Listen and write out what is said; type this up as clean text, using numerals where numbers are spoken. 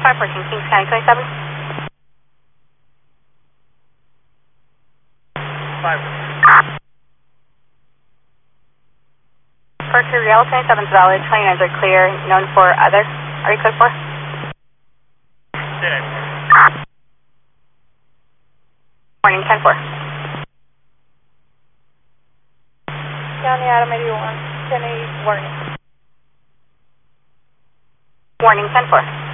514 Kings County 27. 5. Parker Real 27 is valid, 29s are clear, known for other. Are you clear for? Morning, 10-4. County Adam 81, 10-8, warning. Warning, 10-4.